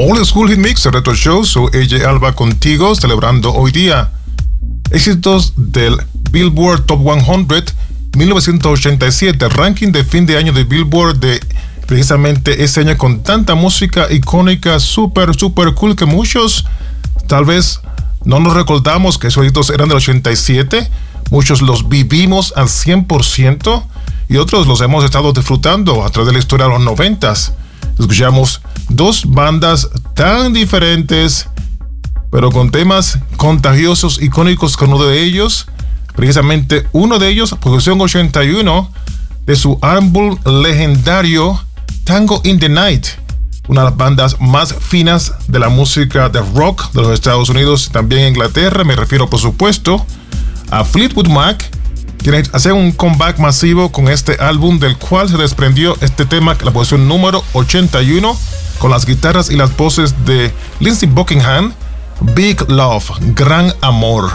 Old School Hit Mix, el Retro Show. Soy AJ Alba contigo, celebrando hoy día éxitos del Billboard Top 100 1987, el ranking de fin de año de Billboard de precisamente ese año, con tanta música icónica, super cool, que muchos tal vez no nos recordamos que esos éxitos eran del 87. Muchos los vivimos al 100% y otros los hemos estado disfrutando a través de la historia de los 90s. Escuchamos dos bandas tan diferentes, pero con temas contagiosos, icónicos, con uno de ellos. Precisamente uno de ellos, producción 81 de su álbum legendario Tango in the Night, una de las bandas más finas de la música de rock de los Estados Unidos, también Inglaterra. Me refiero, por supuesto, a Fleetwood Mac, quienes hacen un comeback masivo con este álbum, del cual se desprendió este tema, la posición número 81, con las guitarras y las voces de Lindsey Buckingham, Big Love, Gran Amor.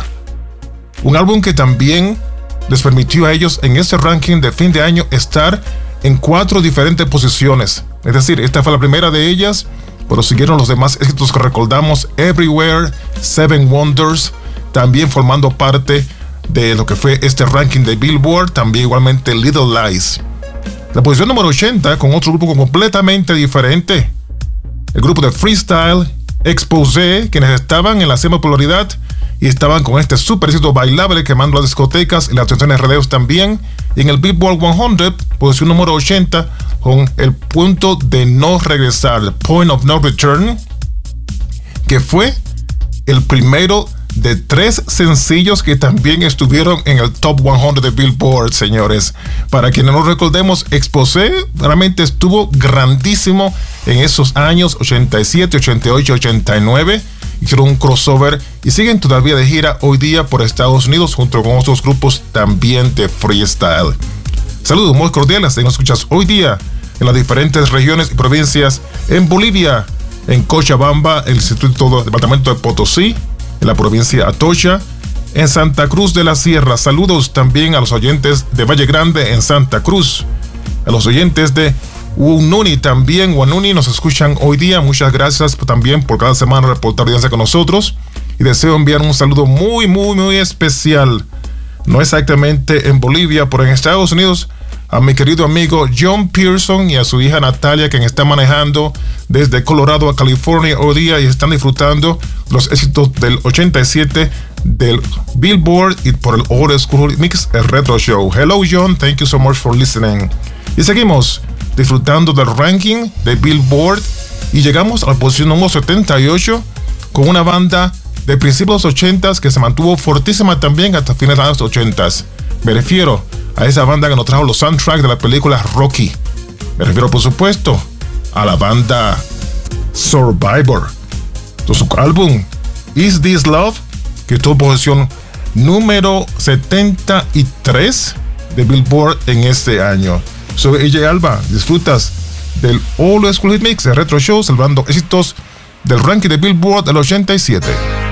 Un álbum que también les permitió a ellos en ese ranking de fin de año estar en 4 diferentes posiciones. Es decir, esta fue la primera de ellas, pero siguieron los demás éxitos que recordamos: Everywhere, Seven Wonders, también formando parte de lo que fue este ranking de Billboard, también igualmente Little Lies. La posición número 80, con otro grupo completamente diferente, el grupo de freestyle Exposé, quienes estaban en la semi-popularidad y estaban con este super éxito bailable quemando las discotecas y las estaciones de radios también. Y en el Billboard 100, posición número 80, con el punto de no regresar, Point of No Return, que fue el primero de 3 sencillos que también estuvieron en el Top 100 de Billboard, señores. Para quienes no recordemos, Exposé realmente estuvo grandísimo en esos años 87, 88, 89. Hicieron un crossover y siguen todavía de gira hoy día por Estados Unidos junto con otros grupos también de freestyle. Saludos muy cordiales, nos escuchas hoy día en las diferentes regiones y provincias: en Bolivia, en Cochabamba, el departamento de Potosí, en la provincia Atocha, en Santa Cruz de la Sierra. Saludos también a los oyentes de Valle Grande en Santa Cruz, a los oyentes de Huanuni también. Huanuni nos escuchan hoy día. Muchas gracias también por cada semana reportar audiencia con nosotros, y deseo enviar un saludo muy especial, no exactamente en Bolivia, pero en Estados Unidos, a mi querido amigo John Pearson y a su hija Natalia, quien está manejando desde Colorado a California hoy día y están disfrutando los éxitos del 87 del Billboard y por el Old School Mix, el Retro Show. Hello John, thank you so much for listening. Y seguimos disfrutando del ranking de Billboard y llegamos a la posición número 78 con una banda de principios de los 80s que se mantuvo fortísima también hasta fines de los 80s. Me refiero a esa banda que nos trajo los soundtracks de la película Rocky. Me refiero, por supuesto, a la banda Survivor. Su álbum Is This Love, que tuvo posición número 73 de Billboard en este año. Soy AJ Alba, disfrutas del Old School Hit Mix, el Retro Show, salvando éxitos del ranking de Billboard del 87.